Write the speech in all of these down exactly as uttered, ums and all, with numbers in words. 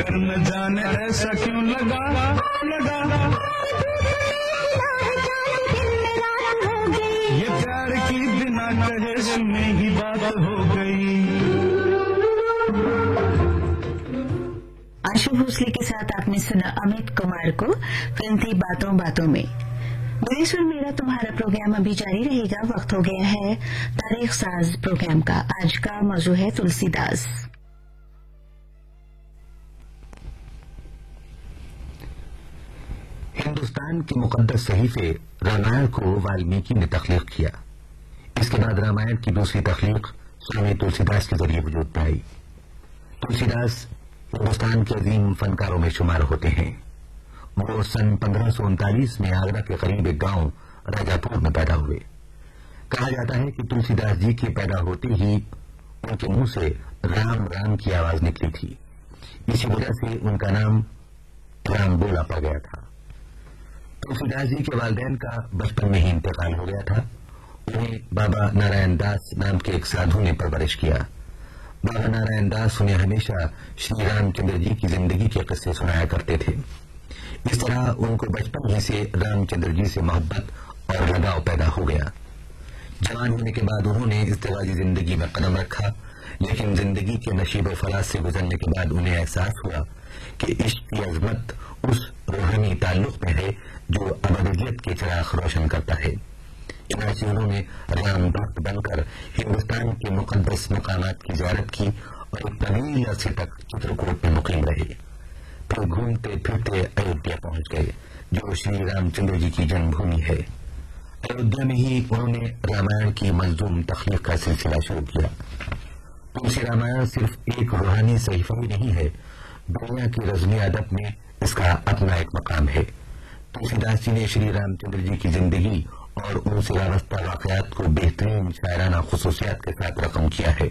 मगर न जाने ऐसा क्यों लगा लगा ये प्यार की बिना कहे सुने ही बात हो गई। आशु भोसले के साथ आपने सुना अमित कुमार को, फिल्म थी बातों बातों में। देश और मेरा तुम्हारा प्रोग्राम अभी जारी रहेगा। वक्त हो गया है तारीख साज प्रोग्राम का। आज का मौजू है तुलसीदास। हिंदुस्तान के मुकद्दस सहीफे रामायण को वाल्मीकि ने तख्लीक किया। इसके बाद रामायण की दूसरी तख्लीक स्वामी तुलसीदास के जरिए वजूद में आई। तुलसीदास हिंदुस्तान के अजीम फनकारों में शुमार होते हैं। वो सन पंद्रह सौ उनतालीस में आगरा के करीब एक गांव राजापुर में पैदा हुए। कहा जाता है कि तुलसीदास जी के पैदा होते ही उनके मुंह से राम राम की आवाज निकली थी। इसी वजह से उनका नाम राम बोला पड़ गया था। तुलसीदास जी के वालिदैन का बचपन में ही इंतकाल हो गया था। उन्हें बाबा नारायण दास नाम के एक साधु ने परवरिश किया। बाबा नारायण दास उन्हें हमेशा श्री रामचंद्र जी की जिंदगी के किस्से सुनाया करते थे। इस तरह उनको बचपन ही से रामचंद्र जी से मोहब्बत और लगाव पैदा हो गया। जवान होने के बाद उन्होंने इज़्दिवाजी जिंदगी में कदम रखा, लेकिन जिंदगी के नशीब फलास से गुजरने के बाद उन्हें एहसास हुआ कि इश्क की अजमत उस रूहानी ताल्लुक में है जो अबदियत के चिराग रोशन करता है। चुनांचे उन्होंने राम भक्त बनकर हिंदुस्तान के मुकद्दस मकामात की ज़ियारत की और एक तवील अरसे तक चित्रकूट में मुकीम रहे। फिर घूमते फिरते अयोध्या पहुंच गए, जो श्री रामचंद्र जी की जन्मभूमि है। अयोध्या में ही उन्होंने रामायण की मंजूम तख्लीक का सिलसिला शुरू किया। तुलसी रामायण सिर्फ एक रूहानी सहीफा ही नहीं है, दुनिया की रज़्मी अदब में इसका अपना एक मकाम है। तुलसीदास जी ने श्री रामचंद्र जी की जिंदगी और उनसे वाबस्ता वाक़यात को बेहतरीन शायराना खुसूसियात के साथ रकम किया है।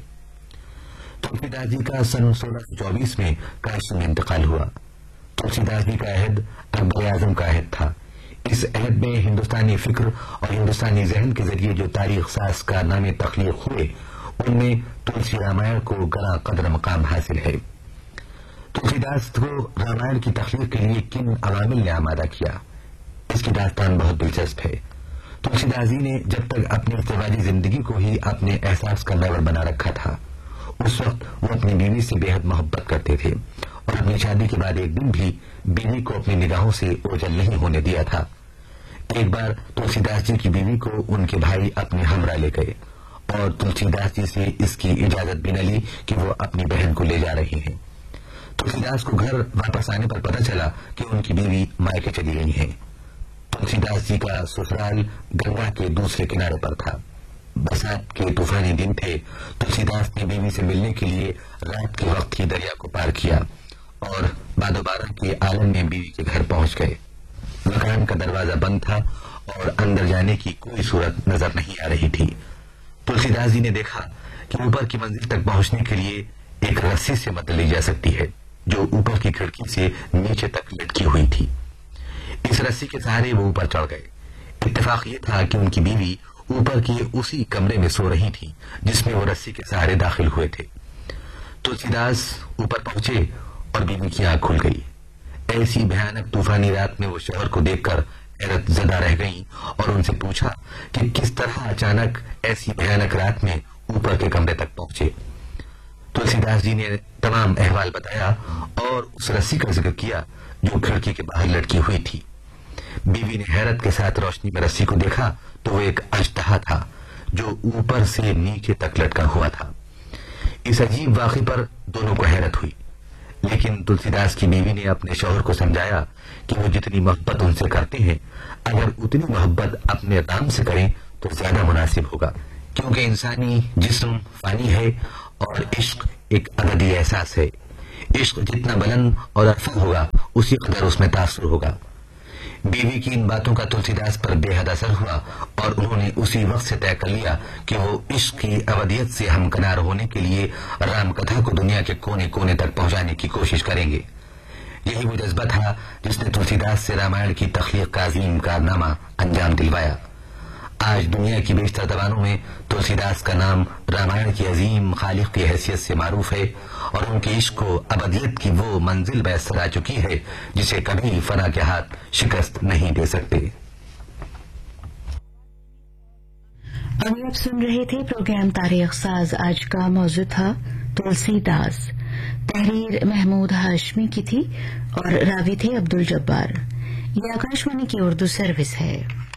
तुलसीदास जी का सन सोलह सौ चौबीस में काशी में इंतकाल हुआ। तुलसीदास जी का अहद अकबर आजम का अहद था। इस अहद में हिंदुस्तानी फिक्र और हिंदुस्तानी जहन के जरिए जो तारीख साज कारनामे तख्लीक हुए, उनमें तुलसी रामायण को गला कदर मकाम हासिल है। तुलसीदास को रामायण की तख्लीक के लिए किन अवामिल ने आमादा किया, इसकी दास्तान बहुत दिलचस्प है। तुलसीदास जी ने जब तक अपनी इज़्दिवाजी जिंदगी को ही अपने एहसास का महवर बना रखा था, उस वक्त वो अपनी बीवी से बेहद मोहब्बत करते थे और अपनी शादी के बाद एक दिन भी बीवी को अपनी निगाहों से ओझल नहीं होने दिया था। एक बार तुलसीदास जी की बीवी को उनके भाई अपने हमरा ले गए और तुलसीदास जी से इसकी इजाजत भी न ली कि वो अपनी बहन को ले जा रहे हैं। तुलसीदास को घर वापस आने पर पता चला कि उनकी बीवी मायके चली गई है। तुलसीदास जी का ससुराल गंगा के दूसरे किनारे पर था। बरसात के तूफानी दिन थे। तुलसीदास ने बीवी से मिलने के लिए रात के वक्त ही दरिया को पार किया और बादोबारा के आलम में बीवी के घर पहुंच गए। मकान का दरवाजा बंद था और अंदर जाने की कोई सूरत नजर नहीं आ रही थी। तुलसीदास जी ने देखा कि ऊपर की मंजिल तक पहुंचने के लिए एक रस्सी से मदद ली जा सकती है, जो ऊपर की खिड़की से नीचे तक लटकी हुई थी। इस रस्सी के सहारे वो ऊपर चढ़ गए। इत्तेफाक ये था कि उनकी बीवी ऊपर के उसी कमरे में सो रही थी जिसमें वो रस्सी के सहारे दाखिल हुए थे। तुलसीदास ऊपर पहुंचे और बीवी की आंख खुल गई। ऐसी भयानक तूफानी रात में वो शौहर को देखकर हैरत ज़दा रह गईं और उनसे पूछा कि किस तरह अचानक ऐसी भयानक रात में ऊपर के कमरे तक पहुंचे। तुलसीदास जी ने तमाम अहवाल बताया और उस रस्सी का जिक्र किया जो खिड़की के बाहर लटकी हुई थी। बीवी ने हैरत के साथ रोशनी में रस्सी को देखा तो वो एक अजदहा था जो ऊपर से नीचे तक लटका हुआ था। इस अजीब वाक़े पर दोनों को हैरत हुई, लेकिन तुलसीदास की बीवी ने अपने शौहर को समझाया कि वो जितनी मोहब्बत उनसे करते हैं, अगर उतनी मोहब्बत अपने राम से करें तो ज्यादा मुनासिब होगा, क्योंकि इंसानी जिस्म फानी है और इश्क एक अबदी एहसास है। इश्क जितना बुलंद और अरफा होगा, उसी कदर उसमें तासुर होगा। बीवी की इन बातों का तुलसीदास पर बेहद असर हुआ और उन्होंने उसी वक्त से तय कर लिया कि वो इश्क की अबदियत से हमकनार होने के लिए राम कथा को दुनिया के कोने कोने तक पहुंचाने की कोशिश करेंगे। यही वो जज्बा था जिसने तुलसीदास से रामायण की तख्लीक का अजीम कारनामा अंजाम दिलवाया। आज दुनिया की बेशतर जबानों में तुलसीदास का नाम रामायण की अजीम खालिक की हैसियत से मारूफ है और उनके इश्क को अबदियत की वो मंजिल मैसर आ चुकी है जिसे कभी फना के हाथ शिकस्त नहीं दे सकते। अभी आप सुन रहे थे प्रोग्राम तारीख साज। आज का मौजू था तुलसीदास। तहरीर महमूद हाशमी की थी और रावी थे अब्दुल जब्बार। ये आकाशवाणी की उर्दू सर्विस है।